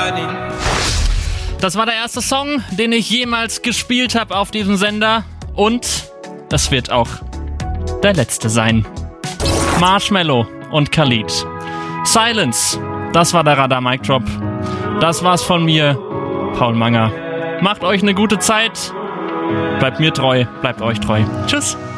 Das war der erste Song, den ich jemals gespielt habe auf diesem Sender. Und das wird auch der letzte sein. Marshmello und Khalid. Silence, das war der Radar Mic Drop. Das war's von mir, Paul Manger. Macht euch eine gute Zeit. Bleibt mir treu, bleibt euch treu. Tschüss.